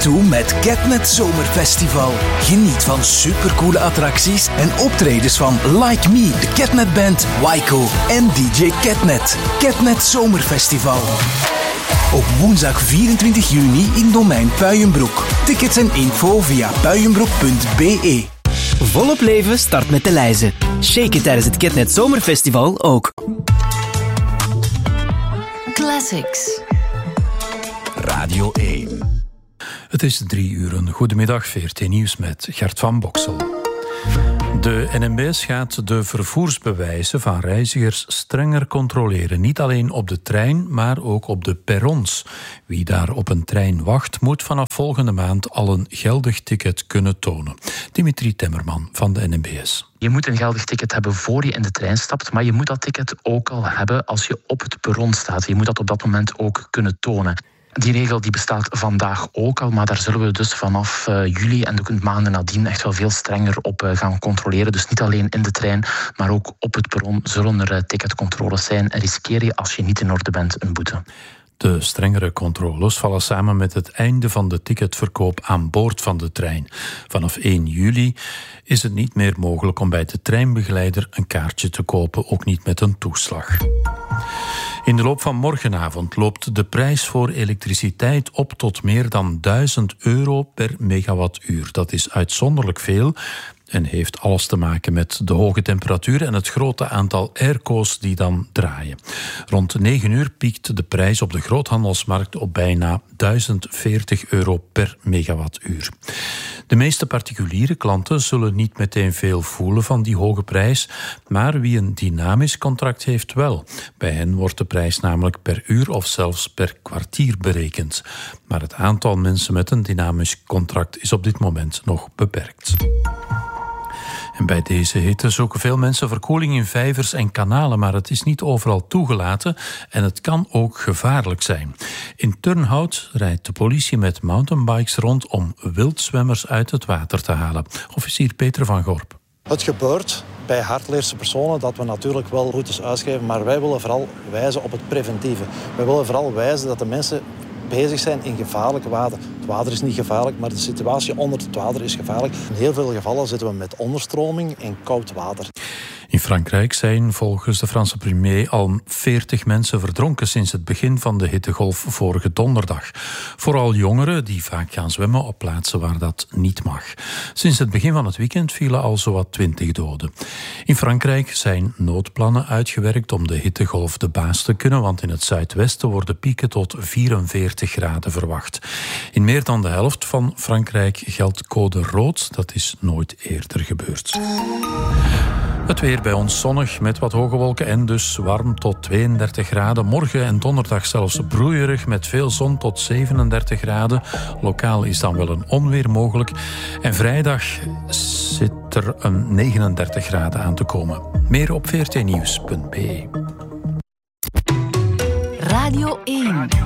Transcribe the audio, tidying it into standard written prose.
toe met Catnet Zomerfestival. Geniet van supercoole attracties en optredens van Like Me, de Catnet Band, Waiko en DJ Catnet. Catnet Zomerfestival. Op woensdag 24 juni in Domein Puijenbroek. Tickets en info via puijenbroek.be. Volop leven start met de lijzen. Shake it tijdens het Catnet Zomerfestival ook. Classics. Radio 1. Het is 3:00. Goedemiddag, VRT Nieuws met Gert van Boksel. De NMBS gaat de vervoersbewijzen van reizigers strenger controleren. Niet alleen op de trein, maar ook op de perrons. Wie daar op een trein wacht, moet vanaf volgende maand al een geldig ticket kunnen tonen. Dimitri Temmerman van de NMBS. Je moet een geldig ticket hebben voor je in de trein stapt, maar je moet dat ticket ook al hebben als je op het perron staat. Je moet dat op dat moment ook kunnen tonen. Die regel die bestaat vandaag ook al, maar daar zullen we dus vanaf juli en ook in de maanden nadien echt wel veel strenger op gaan controleren. Dus niet alleen in de trein, maar ook op het perron zullen er ticketcontroles zijn. En riskeer je, als je niet in orde bent, een boete. De strengere controles vallen samen met het einde van de ticketverkoop aan boord van de trein. Vanaf 1 juli is het niet meer mogelijk om bij de treinbegeleider een kaartje te kopen, ook niet met een toeslag. In de loop van morgenavond loopt de prijs voor elektriciteit op tot meer dan €1000 per megawattuur. Dat is uitzonderlijk veel en heeft alles te maken met de hoge temperaturen en het grote aantal airco's die dan draaien. Rond 9:00 piekt de prijs op de groothandelsmarkt op bijna €1040 per megawattuur. De meeste particuliere klanten zullen niet meteen veel voelen van die hoge prijs, maar wie een dynamisch contract heeft wel. Bij hen wordt de prijs namelijk per uur of zelfs per kwartier berekend. Maar het aantal mensen met een dynamisch contract is op dit moment nog beperkt. En bij deze hitte zoeken veel mensen verkoeling in vijvers en kanalen, maar het is niet overal toegelaten en het kan ook gevaarlijk zijn. In Turnhout rijdt de politie met mountainbikes rond om wildzwemmers uit het water te halen. Officier Peter van Gorp. Het gebeurt bij hardleerse personen dat we natuurlijk wel routes uitschrijven, maar wij willen vooral wijzen op het preventieve. Wij willen vooral wijzen dat de mensen bezig zijn in gevaarlijk water. Het water is niet gevaarlijk, maar de situatie onder het water is gevaarlijk. In heel veel gevallen zitten we met onderstroming en koud water. In Frankrijk zijn volgens de Franse premier al 40 mensen verdronken sinds het begin van de hittegolf vorige donderdag. Vooral jongeren die vaak gaan zwemmen op plaatsen waar dat niet mag. Sinds het begin van het weekend vielen al zowat 20 doden. In Frankrijk zijn noodplannen uitgewerkt om de hittegolf de baas te kunnen, want in het zuidwesten worden pieken tot 44 graden verwacht. In meer dan de helft van Frankrijk geldt code rood. Dat is nooit eerder gebeurd. Het weer bij ons zonnig met wat hoge wolken en dus warm tot 32 graden. Morgen en donderdag zelfs broeierig met veel zon tot 37 graden. Lokaal is dan wel een onweer mogelijk. En vrijdag zit er een 39 graden aan te komen. Meer op vrtnieuws.be. Radio 1.